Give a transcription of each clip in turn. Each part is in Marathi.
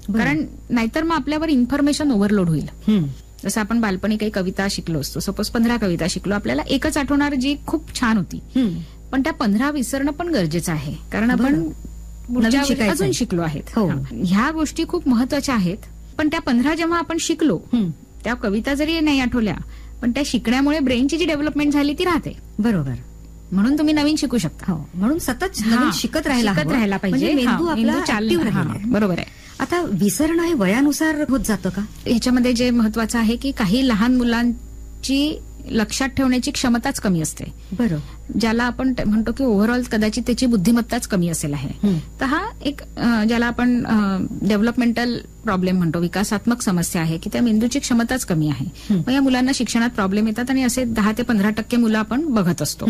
कारण नाहीतर मग आपल्यावर इन्फॉर्मेशन ओव्हरलोड होईल. जसं आपण बालपणी काही कविता शिकलो असतो, सपोज 15 कविता शिकलो, आपल्याला एकच आठवणार जी खूप छान होती, पण त्या 15 विसरणं पण गरजेचं आहे, कारण आपण अजून शिकलो आहेत. ह्या गोष्टी खूप महत्वाच्या आहेत. पण त्या 15 जेव्हा आपण शिकलो, त्या कविता जरी नाही आठवल्या, पण त्या शिकण्यामुळे ब्रेनची जी डेव्हलपमेंट झाली ती राहते. बरोबर. म्हणून तुम्ही नवीन शिकू शकता. म्हणून सतत नवीन शिकत राहायला पाहिजे. मेंदू आपला ऍक्टिव्ह राहिला. बरोबर आहे. आता विसरणं हे वयानुसार होत जातं का? ह्याच्यामध्ये जे महत्वाचं आहे की काही लहान मुलांची लक्षात ठेवण्याची क्षमताच कमी असते. बरं. ज्याला आपण म्हणतो की ओव्हरऑल कदाचित त्याची बुद्धिमत्ताच कमी असेल आहे. तर हा एक ज्याला आपण डेव्हलपमेंटल प्रॉब्लेम म्हणतो, विकासात्मक समस्या आहे की त्या मेंदूची क्षमताच कमी आहे. मग या मुलांना शिक्षणात प्रॉब्लेम येतात आणि असे 10 ते 15% मुलं आपण बघत असतो.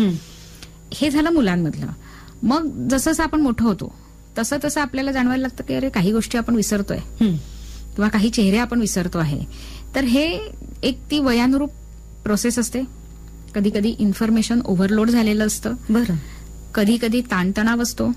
हे झालं मुलांमधलं. मग जसं आपण मोठं होतो तसं तसं आपल्याला जाणवायला लागतं की अरे काही गोष्टी आपण विसरतोय किंवा काही चेहरे आपण विसरतो आहे. तर हे एक ती वयानुरूप प्रोसेस असते. कधी कधी इन्फॉर्मेशन ओव्हरलोड झालेलं असतं. बरं. कधी कधी ताणतणाव असतो.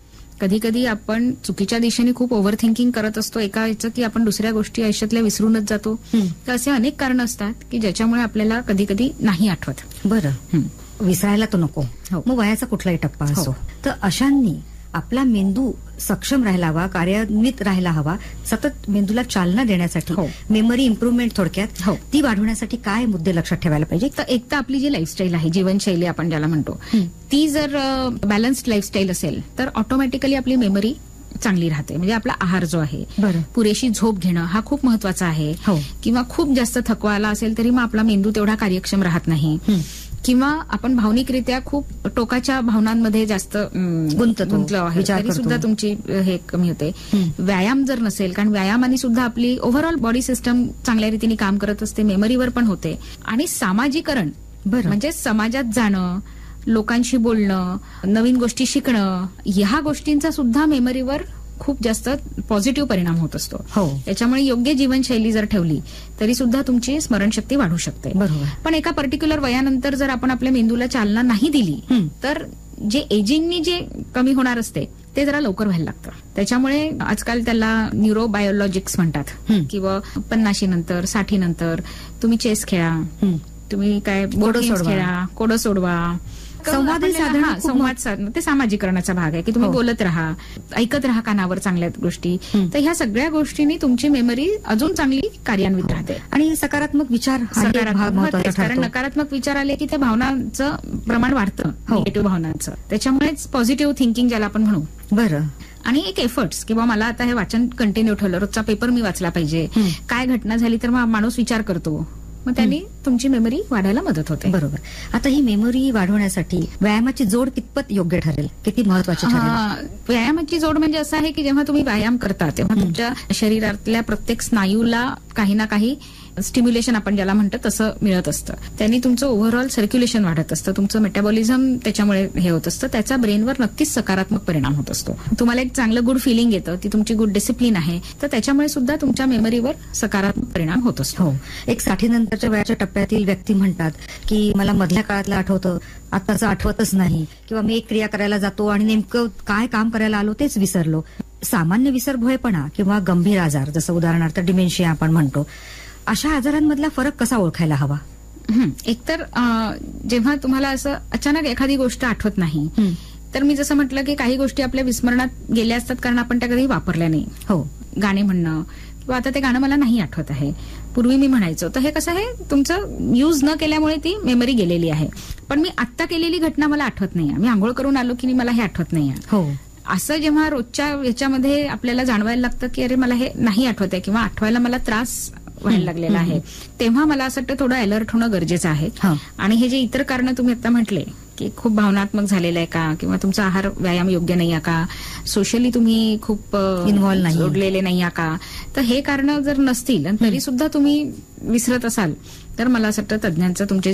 कधी कधी आपण चुकीच्या दिशेने खूप ओव्हर थिंकिंग करत असतो एका ह्याचं की आपण दुसऱ्या गोष्टी आयुष्यातल्या विसरूनच जातो. तर असे अनेक कारण असतात की ज्याच्यामुळे आपल्याला कधी कधी नाही आठवत. बरं. विसरायला तो नको. मग वयाचा कुठलाही टप्पा असो. तर अशांनी आपला मेंदू सक्षम राहायला हवा, कार्यान्वित राहायला हवा, सतत मेंदूला चालना देण्यासाठी मेमरी इम्प्रुव्हमेंट थोडक्यात ती वाढवण्यासाठी काय मुद्दे लक्षात ठेवायला पाहिजे? तर एक तर आपली जी लाईफस्टाईल आहे, जीवनशैली आपण ज्याला म्हणतो, ती जर बॅलन्स्ड लाईफस्टाईल असेल तर ऑटोमॅटिकली आपली मेमरी चांगली राहते. म्हणजे आपला आहार जो आहे, पुरेशी झोप घेणं हा खूप महत्वाचा आहे. किंवा खूप जास्त थकवा आला असेल तरी मग आपला मेंदू तेवढा कार्यक्षम राहत नाही. किंवा आपण भावनिकरित्या खूप टोकाच्या भावनांमध्ये जास्त गुंतलो आहे तरी सुद्धा तुमची हे कमी होते. व्यायाम जर नसेल, कारण व्यायामाने सुद्धा आपली ओव्हरऑल बॉडी सिस्टम चांगल्या रीतीने काम करत असते, मेमरीवर पण होते. आणि सामाजिकरण म्हणजे समाजात जाणं, लोकांशी बोलणं, नवीन गोष्टी शिकणं, ह्या गोष्टींचा सुद्धा मेमरीवर खूप जास्त पॉझिटिव्ह परिणाम होत असतो. त्याच्यामुळे योग्य जीवनशैली जर ठेवली तरी सुद्धा तुमची स्मरणशक्ती वाढू शकते. पण एका पर्टिक्युलर वयानंतर जर आपण आपल्या मेंदूला चालना नाही दिली तर जे एजिंगनी जे कमी होणार असते ते जरा लवकर व्हायला लागतं. त्याच्यामुळे आजकाल त्याला न्यूरोबायोलॉजिक्स म्हणतात. किंवा 50 नंतर 60 नंतर तुम्ही चेस खेळा, तुम्ही काय बोर्ड गेम्स खेळा, कोडं सोडवा, संवाद साधणं ते सामाजिकरणाचा भाग आहे की तुम्ही बोलत राहा, ऐकत राहा कानावर चांगल्या गोष्टी. तर ह्या सगळ्या गोष्टींनी तुमची मेमरी अजून चांगली कार्यान्वित राहते. आणि सकारात्मक विचार, कारण नकारात्मक विचार आले की त्या भावनांचं प्रमाण वाढतं, निगेटिव्ह भावनांचं. त्याच्यामुळेच पॉझिटिव्ह थिंकिंग ज्याला आपण म्हणू. बरं. आणि एक एफर्ट्स किंवा मला आता हे वाचन कंटिन्यू ठेवलं, रोजचा पेपर मी वाचला पाहिजे, काय घटना झाली तर मग माणूस विचार करतो, मग त्यांनी तुमची मेमरी वाढायला मदत होते. बरोबर. आता ही मेमरी वाढवण्यासाठी व्यायामाची जोड कितपत योग्य ठरेल, किती महत्वाची ठरेल? व्यायामाची जोड म्हणजे असं आहे की जेव्हा तुम्ही व्यायाम करता तेव्हा तुमच्या शरीरातल्या प्रत्येक स्नायूला काही ना काही स्टिम्युलेशन आपण ज्याला म्हणतो तसं मिळत असतं. त्यांनी तुमचं ओव्हरऑल सर्क्युलेशन वाढत असतं, तुमचं मेटाबॉलिझम त्याच्यामुळे हे होत असतं, त्याचा ब्रेनवर नक्कीच सकारात्मक परिणाम होत असतो. तुम्हाला एक चांगलं गुड फिलिंग येतं, ती तुमची गुड डिसिप्लिन आहे, तर त्याच्यामुळे सुद्धा तुमच्या मेमरीवर सकारात्मक परिणाम होत असतो. एक 60 नंतरच्या वयाच्या टप्प्यातील व्यक्ती म्हणतात की मला मधल्या काळातलं आठवतं, आताचं आठवतच नाही, किंवा मी एक क्रिया करायला जातो आणि नेमकं काय काम करायला आलो तेच विसरलो. सामान्य विसरभोळेपणा किंवा गंभीर आजार, जसं उदाहरणार्थ डिमेन्शिया आपण म्हणतो, अशा आजारांमधला फरक कसा ओळखायला हवा? एकतर जेव्हा तुम्हाला असं अचानक एखादी गोष्ट आठवत नाही, तर मी जसं म्हटलं की काही गोष्टी आपल्या विस्मरणात गेल्या असतात कारण आपण त्या कधी वापरल्या नाही. गाणे म्हणणं किंवा आता ते गाणं मला नाही आठवत आहे, पूर्वी मी म्हणायचो, तर हे कसं आहे तुमचं यूज न केल्यामुळे ती मेमरी गेलेली आहे. पण मी आत्ता केलेली घटना मला आठवत नाही, मी आंघोळ करून आलो की मला हे आठवत नाही. असं जेव्हा रोजच्या ह्याच्यामध्ये आपल्याला जाणवायला लागतं की अरे मला हे नाही आठवत आहे किंवा आठवायला मला त्रास व्हायला लागलेला आहे, तेव्हा मला असं वाटतं थोडं अलर्ट होणं गरजेचं आहे. आणि हे जे इतर कारण तुम्ही आता म्हटले की खूप भावनात्मक झालेलं आहे का, किंवा तुमचा आहार व्यायाम योग्य नाही आहे का, सोशली तुम्ही खूप इन्व्हॉल्व नाही, जोडलेले नाही आहे का, तर हे कारण जर नसतील तरी सुद्धा तुम्ही विसरत असाल तर मला असं वाटतं तज्ञांचं तुमचे